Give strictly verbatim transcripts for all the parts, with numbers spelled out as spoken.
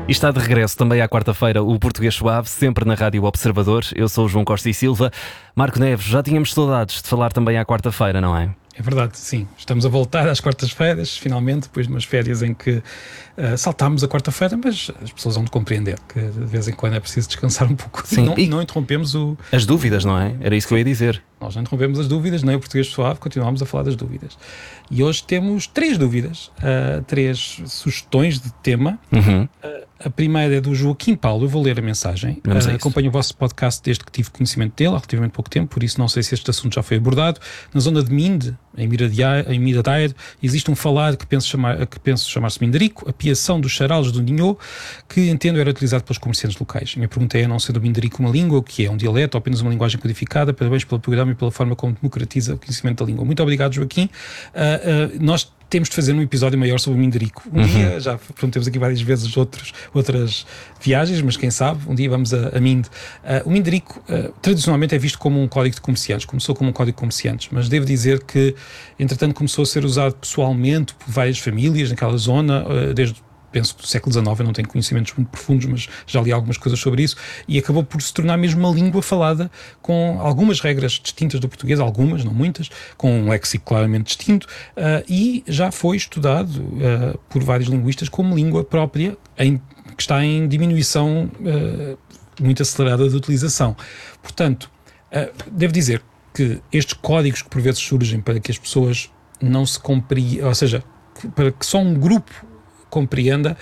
E está de regresso também à quarta-feira o Português Suave, sempre na Rádio Observador. Eu sou o João Costa e Silva. Marco Neves, já tínhamos saudades de falar também à quarta-feira, não é? É verdade, sim. Estamos a voltar às quartas-feiras, finalmente, depois de umas férias em que uh, saltámos a quarta-feira, mas as pessoas vão de compreender que de vez em quando é preciso descansar um pouco. Sim, não, e não interrompemos o... as dúvidas, não é? Era isso que eu ia dizer. Nós não interrompemos as dúvidas, nem o Português Suave, continuamos a falar das dúvidas. E hoje temos três dúvidas, uh, três sugestões de tema. Uhum. Uh, a primeira é do Joaquim Paulo, eu vou ler a mensagem. Uh, acompanho o vosso podcast desde que tive conhecimento dele, há relativamente pouco tempo, por isso não sei se este assunto já foi abordado. Na zona de Minde, em Miradair, existe um falar que penso, chamar, que penso chamar-se Minderico, a piação dos charalos do Ninhô, que entendo era utilizado pelos comerciantes locais. A minha pergunta é, não sendo o Minderico uma língua, o que é? Um dialeto ou apenas uma linguagem codificada? Parabéns pelo programa e pela forma como democratiza o conhecimento da língua. Muito obrigado, Joaquim. Uh, uh, nós temos de fazer um episódio maior sobre o Minderico. Um uhum. dia, já prometemos aqui várias vezes outros, outras viagens, mas quem sabe, um dia vamos a, a Minde. Uh, o Minderico, uh, tradicionalmente, é visto como um código de comerciantes. Começou como um código de comerciantes, mas devo dizer que, entretanto, começou a ser usado pessoalmente por várias famílias naquela zona, uh, desde penso que do século dezenove, eu não tenho conhecimentos muito profundos, mas já li algumas coisas sobre isso, e acabou por se tornar mesmo uma língua falada com algumas regras distintas do português, algumas, não muitas, com um léxico claramente distinto, uh, e já foi estudado uh, por vários linguistas como língua própria, em, que está em diminuição uh, muito acelerada de utilização. Portanto, uh, devo dizer que estes códigos que por vezes surgem para que as pessoas não se compreendam, ou seja, para que só um grupo compreenda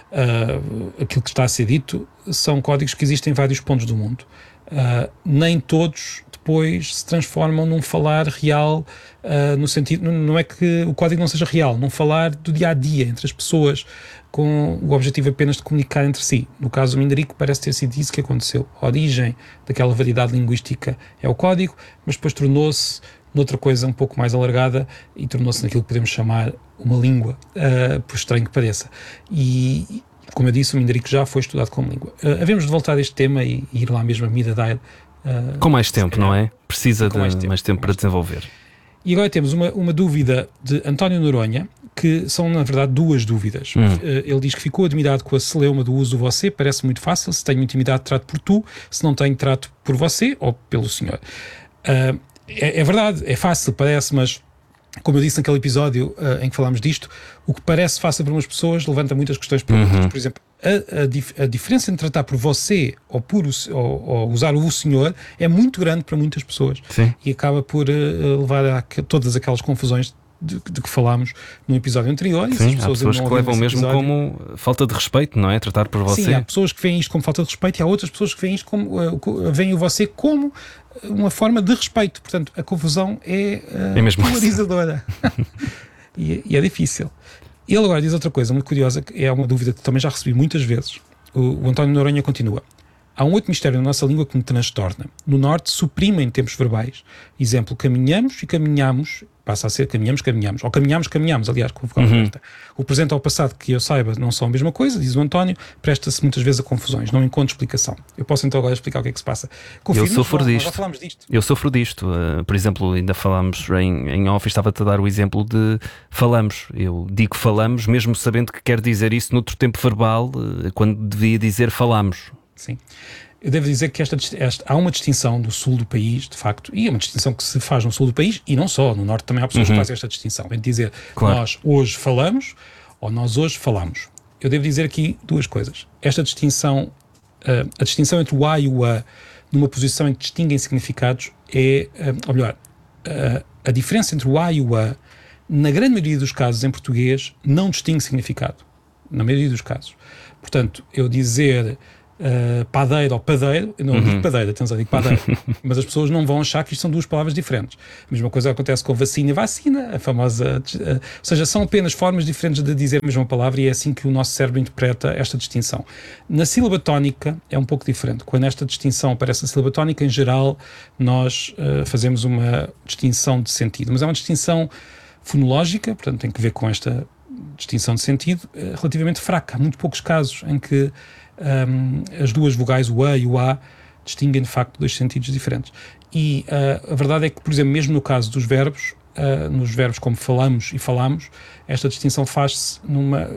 uh, aquilo que está a ser dito, são códigos que existem em vários pontos do mundo. Uh, nem todos depois se transformam num falar real, uh, no sentido, não é que o código não seja real, num falar do dia-a-dia entre as pessoas, com o objetivo apenas de comunicar entre si. No caso do Minderico parece ter sido isso que aconteceu. A origem daquela variedade linguística é o código, mas depois tornou-se noutra coisa um pouco mais alargada e tornou-se naquilo que podemos chamar uma língua, uh, por estranho que pareça. E, como eu disse, o Minderico já foi estudado como língua. Uh, havemos de voltar a este tema e, e ir lá mesmo a Miradair. Uh, com mais tempo, não é? Precisa de mais tempo, mais tempo para mais desenvolver. Tempo. E agora temos uma, uma dúvida de António Noronha, que são, na verdade, duas dúvidas. Hum. Uh, ele diz que ficou admirado com a celeuma do uso do você, parece muito fácil. Se tenho intimidade, trato por tu. Se não tenho, trato por você ou pelo senhor. Uh, É, é verdade, é fácil, parece, mas como eu disse naquele episódio uh, em que falámos disto, o que parece fácil para umas pessoas levanta muitas questões para outras. Uhum. Por exemplo, a, a, dif- a diferença entre tratar por você ou, por o, ou, ou usar o senhor é muito grande para muitas pessoas. Sim. E acaba por uh, levar a que, todas aquelas confusões de, de que falámos no episódio anterior. Sim, e se as há pessoas, pessoas que levam mesmo episódio, como falta de respeito, não é? Tratar por você. Sim, há pessoas que veem isto como falta de respeito e há outras pessoas que veem isto como uh, veem o você como uma forma de respeito. Portanto, a confusão é, uh, é mesmo polarizadora. e, e é difícil. Ele agora diz outra coisa muito curiosa, que é uma dúvida que também já recebi muitas vezes. O, o António Noronha continua. Há um outro mistério na nossa língua que me transtorna. No norte, suprimem tempos verbais. Exemplo, caminhamos e caminhamos, passa a ser caminhamos, caminhamos. Ou caminhamos, caminhamos, aliás, com a vogal uhum. aberta. O presente ao passado, que eu saiba, não são a mesma coisa, diz o António, presta-se muitas vezes a confusões, não encontro explicação. Eu posso então agora explicar o que é que se passa. Eu sofro disto. Já falámos disto. Eu sofro disto. Uh, por exemplo, ainda falámos em, em off, estava-te a dar o exemplo de falamos. Eu digo falamos, mesmo sabendo que quer dizer isso noutro tempo verbal, uh, quando devia dizer falamos. Sim. Eu devo dizer que esta, esta, há uma distinção do sul do país, de facto, e é uma distinção que se faz no sul do país e não só, no norte também há pessoas uhum. que fazem esta distinção. Vem dizer, claro. Nós hoje falamos ou nós hoje falamos. Eu devo dizer aqui duas coisas. Esta distinção, uh, a distinção entre o a e o a, numa posição em que distinguem significados, é, uh, ou melhor, uh, a diferença entre o a e o a, na grande maioria dos casos em português, não distingue significado. Na maioria dos casos. Portanto, eu dizer Uh, padeiro ou padeiro, eu não uhum. digo padeiro, atenção, digo padeiro, mas as pessoas não vão achar que isto são duas palavras diferentes. A mesma coisa acontece com vacina e vacina, a famosa, uh, ou seja, são apenas formas diferentes de dizer a mesma palavra e é assim que o nosso cérebro interpreta esta distinção. Na sílaba tónica é um pouco diferente. Quando esta distinção aparece na sílaba tónica, em geral, nós uh, fazemos uma distinção de sentido, mas é uma distinção fonológica, portanto tem que ver com esta distinção de sentido, uh, relativamente fraca. Há muito poucos casos em que Um, as duas vogais, o a e o a, distinguem de facto dois sentidos diferentes. E uh, a verdade é que, por exemplo, mesmo no caso dos verbos, uh, nos verbos como falamos e falamos, esta distinção faz-se numa,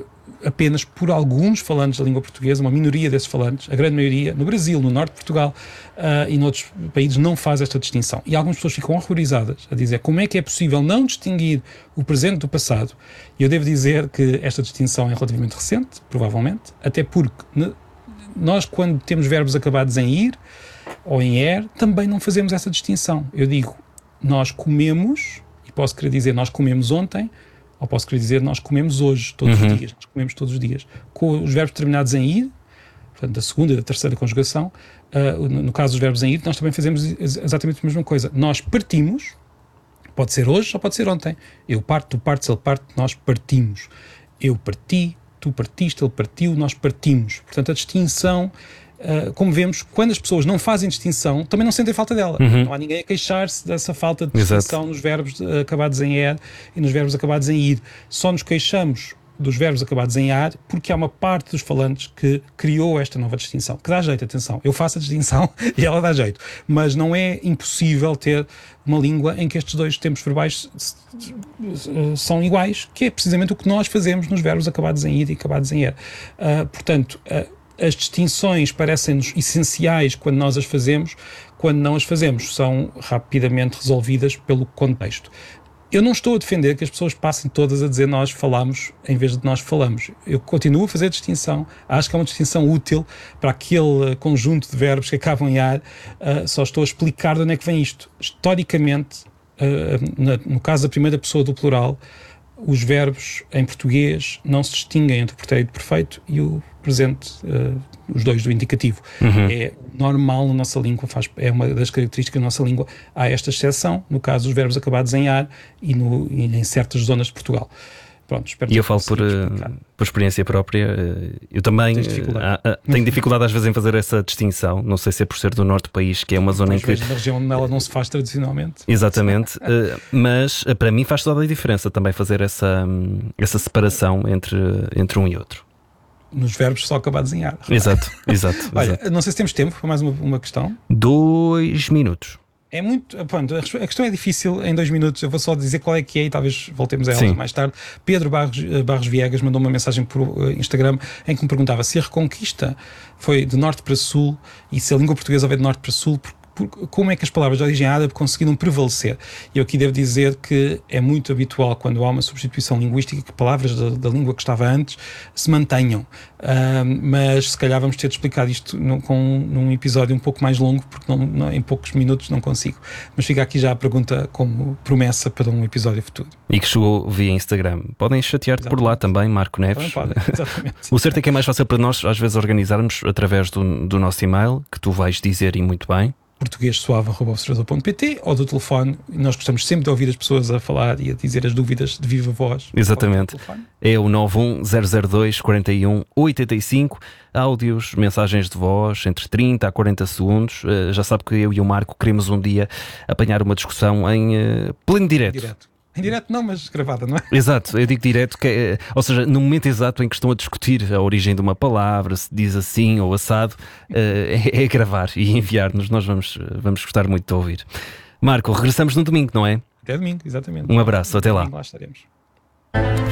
apenas por alguns falantes da língua portuguesa, uma minoria desses falantes, a grande maioria, no Brasil, no norte de Portugal uh, e noutros países, não faz esta distinção. E algumas pessoas ficam horrorizadas a dizer como é que é possível não distinguir o presente do passado. E eu devo dizer que esta distinção é relativamente recente, provavelmente, até porque nós, quando temos verbos acabados em ir ou em er, também não fazemos essa distinção. Eu digo, nós comemos, e posso querer dizer nós comemos ontem, ou posso querer dizer nós comemos hoje, todos uhum. os dias. Nós comemos todos os dias. Com os verbos terminados em ir, portanto, da segunda e da terceira conjugação, uh, no, no caso dos verbos em ir, nós também fazemos exatamente a mesma coisa. Nós partimos, pode ser hoje ou pode ser ontem. Eu parto, tu partes, ele parte, nós partimos. Eu parti, tu partiste, ele partiu, nós partimos. Portanto, a distinção, uh, como vemos, quando as pessoas não fazem distinção, também não sentem falta dela. Uhum. Não há ninguém a queixar-se dessa falta de distinção Exato. Nos verbos uh, acabados em er e nos verbos acabados em ir. Só nos queixamos dos verbos acabados em ar porque há uma parte dos falantes que criou esta nova distinção, que dá jeito, atenção, eu faço a distinção e ela dá jeito, mas não é impossível ter uma língua em que estes dois tempos verbais são iguais, que é precisamente o que nós fazemos nos verbos acabados em ir e acabados em er. Uh, portanto, uh, as distinções parecem-nos essenciais quando nós as fazemos, quando não as fazemos, são rapidamente resolvidas pelo contexto. Eu não estou a defender que as pessoas passem todas a dizer nós falamos em vez de nós falamos. Eu continuo a fazer a distinção. Acho que é uma distinção útil para aquele conjunto de verbos que acabam em ar. Uh, só estou a explicar de onde é que vem isto. Historicamente, uh, na, no caso da primeira pessoa do plural, os verbos em português não se distinguem entre o pretérito perfeito e o presente, uh, os dois do indicativo. Uhum. É normal na nossa língua, faz, é uma das características da nossa língua. Há esta exceção, no caso dos verbos acabados em ar e, no, e em certas zonas de Portugal. Pronto, espero e eu falo por, por experiência própria. Eu também dificuldade. Uh, uh, tenho dificuldade às vezes em fazer essa distinção. Não sei se é por ser do norte do país, que é uma zona em que... na região onde ela não se faz tradicionalmente. Exatamente. uh, mas uh, para mim faz toda a diferença também fazer essa, um, essa separação entre, entre um e outro. Nos verbos só acabados em ar. Exato, exato. Olha, exato. não sei se temos tempo para mais uma, uma questão. Dois minutos. É muito. Pronto, a questão é difícil em dois minutos. Eu vou só dizer qual é que é e talvez voltemos a ela Sim. mais tarde. Pedro Barros, Barros Viegas mandou uma mensagem por Instagram em que me perguntava se a Reconquista foi de norte para sul e se a língua portuguesa veio de norte para sul, por, por, como é que as palavras de origem árabe conseguiram prevalecer. E eu aqui devo dizer que é muito habitual quando há uma substituição linguística que palavras da, da língua que estava antes se mantenham. Uh, mas se calhar vamos ter de explicar isto no, com, num episódio um pouco mais longo, porque não, não, em poucos minutos não consigo. Mas fica aqui já a pergunta como promessa para um episódio futuro. E que chegou via Instagram. Podem chatear-te por lá também, Marco Neves. Podem, exatamente. O certo é que é mais fácil para nós às vezes organizarmos através do, do nosso e-mail, que tu vais dizer e muito bem, português suave arroba observador ponto pt, ou do telefone. Nós gostamos sempre de ouvir as pessoas a falar e a dizer as dúvidas de viva voz. Exatamente. É o nove um zero zero dois quatro um oito cinco. Áudios, mensagens de voz entre trinta a quarenta segundos. Uh, já sabe que eu e o Marco queremos um dia apanhar uma discussão em uh, pleno direto. Direto. Em direto não, mas gravada, não é? Exato, eu digo direto, que é, ou seja, no momento exato em que estão a discutir a origem de uma palavra, se diz assim ou assado, é, é gravar e enviar-nos. Nós vamos, vamos gostar muito de ouvir. Marco, regressamos no domingo, não é? Até domingo, exatamente. Um abraço, até lá. Lá estaremos.